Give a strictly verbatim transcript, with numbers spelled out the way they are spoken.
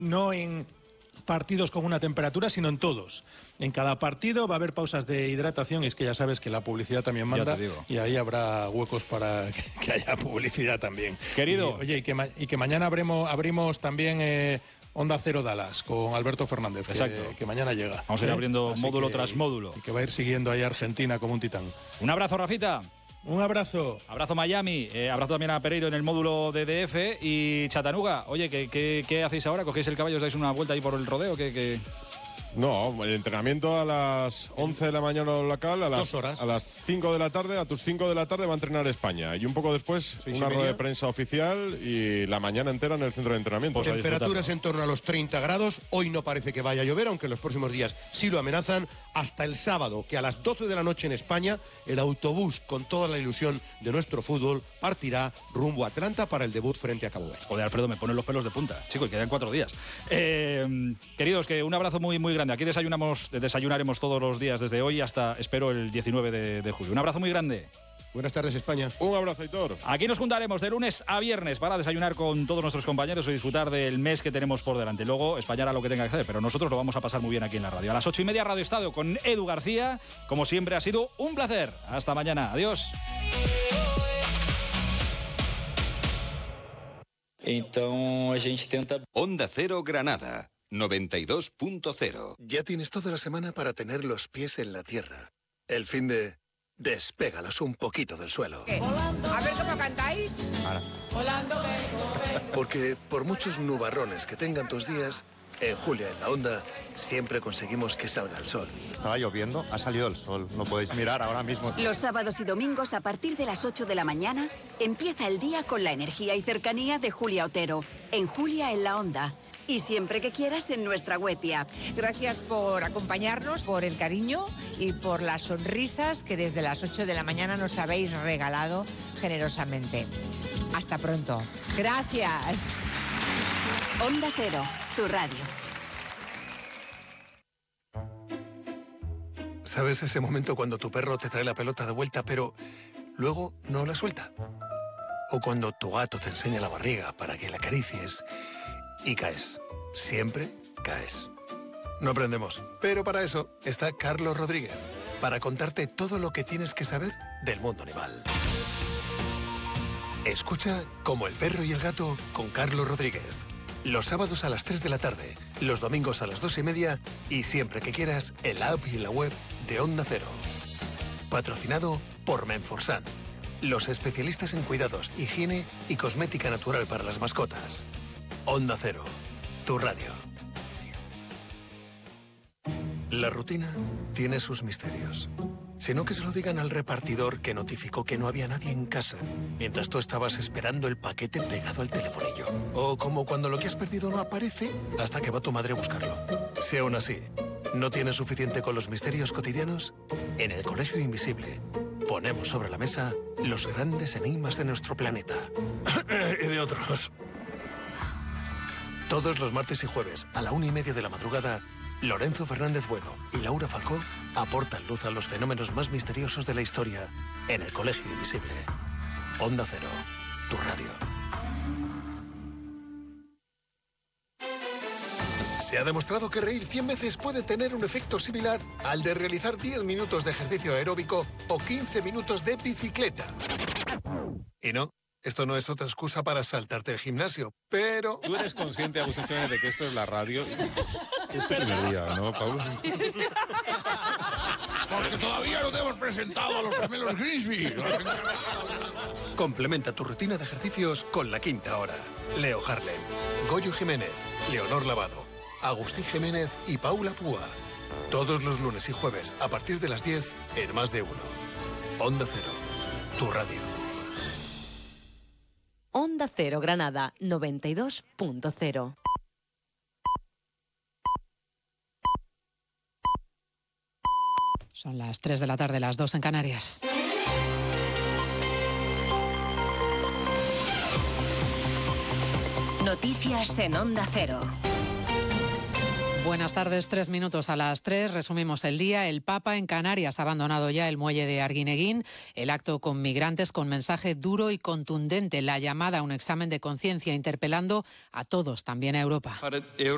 no en partidos con una temperatura, sino en todos. En cada partido va a haber pausas de hidratación, y es que ya sabes que la publicidad también manda, y ahí habrá huecos para que, que haya publicidad también. Querido. Y, oye, y que, ma y que mañana abrimos, abrimos también eh, Onda Cero Dallas con Alberto Fernández, Exacto. Que, que mañana llega. Vamos a ir ¿eh? abriendo Así módulo que, tras módulo. Y que va a ir siguiendo ahí a Argentina como un titán. Un abrazo, Rafita. Un abrazo. Abrazo Miami, eh, abrazo también a Pereiro en el módulo de D F y Chattanooga. Oye, ¿qué, qué, qué hacéis ahora? ¿Cogéis el caballo, os dais una vuelta ahí por el rodeo? ¿Qué, qué... No, el entrenamiento a las once de la mañana local, a las, Dos horas. a las cinco de la tarde, a tus cinco de la tarde va a entrenar España. Y un poco después, ¿Seis una y rueda media? de prensa oficial y la mañana entera en el centro de entrenamiento. Pues a Temperaturas en torno a los treinta grados. Hoy no parece que vaya a llover, aunque en los próximos días sí lo amenazan. Hasta el sábado, que a las doce de la noche en España, el autobús con toda la ilusión de nuestro fútbol partirá rumbo a Atlanta para el debut frente a Cabo Verde. Joder, Alfredo, me ponen los pelos de punta. Chicos, quedan cuatro días. Eh, queridos, que un abrazo muy, muy grande. Aquí desayunamos, desayunaremos todos los días desde hoy hasta, espero, el diecinueve de, de julio. Un abrazo muy grande. Buenas tardes, España. Un abrazo, Aitor. Aquí nos juntaremos de lunes a viernes para desayunar con todos nuestros compañeros y disfrutar del mes que tenemos por delante. Luego, España hará lo que tenga que hacer, pero nosotros lo vamos a pasar muy bien aquí en la radio. A las ocho y media, Radio Estadio con Edu García. Como siempre, ha sido un placer. Hasta mañana. Adiós. Então a gente tenta. Onda Cero Granada, noventa y dos punto cero. Ya tienes toda la semana para tener los pies en la tierra. El fin de... despégalos un poquito del suelo. A ver cómo cantáis. Volando vengo, vengo. Porque por muchos nubarrones que tengan tus días, en Julia en la Onda siempre conseguimos que salga el sol. Estaba lloviendo, ha salido el sol. Lo podéis mirar ahora mismo. Los sábados y domingos a partir de las ocho de la mañana empieza el día con la energía y cercanía de Julia Otero. En Julia en la Onda. Y siempre que quieras en nuestra web y app. Gracias por acompañarnos, por el cariño y por las sonrisas que desde las ocho de la mañana nos habéis regalado generosamente. Hasta pronto. Gracias. Onda Cero, tu radio. ¿Sabes ese momento cuando tu perro te trae la pelota de vuelta, pero luego no la suelta? O cuando tu gato te enseña la barriga para que la acaricies y caes. Siempre caes. No aprendemos, pero para eso está Carlos Rodríguez, para contarte todo lo que tienes que saber del mundo animal. Escucha Como el perro y el gato con Carlos Rodríguez. Los sábados a las tres de la tarde, los domingos a las dos y media y siempre que quieras en la app y en la web de Onda Cero. Patrocinado por Menforsan, los especialistas en cuidados, higiene y cosmética natural para las mascotas. Onda Cero, tu radio. La rutina tiene sus misterios. Sino que se lo digan al repartidor que notificó que no había nadie en casa mientras tú estabas esperando el paquete pegado al telefonillo. O como cuando lo que has perdido no aparece hasta que va tu madre a buscarlo. Si aún así no tienes suficiente con los misterios cotidianos, en el Colegio Invisible ponemos sobre la mesa los grandes enigmas de nuestro planeta. Y de otros. Todos los martes y jueves a la una y media de la madrugada, Lorenzo Fernández Bueno y Laura Falcó aportan luz a los fenómenos más misteriosos de la historia en el Colegio Invisible. Onda Cero, tu radio. Se ha demostrado que reír cien veces puede tener un efecto similar al de realizar diez minutos de ejercicio aeróbico o quince minutos de bicicleta. Y no, esto no es otra excusa para saltarte el gimnasio, pero... ¿Tú eres consciente, Agustín Jiménez, de que esto es la radio? Es el primer día, ¿no, Pablo? Porque todavía no te hemos presentado a los gemelos Grimsby. Complementa tu rutina de ejercicios con La Quinta Hora. Leo Harlem, Goyo Jiménez, Leonor Lavado, Agustín Jiménez y Paula Púa. Todos los lunes y jueves a partir de las diez en Más de Uno. Onda Cero, tu radio. Onda Cero Granada, noventa y dos punto cero. Son las tres de la tarde, las dos en Canarias. Noticias en Onda Cero. Buenas tardes, tres minutos a las tres. Resumimos el día. El Papa en Canarias ha abandonado ya el muelle de Arguineguín. El acto con migrantes con mensaje duro y contundente. La llamada a un examen de conciencia interpelando a todos, también a Europa.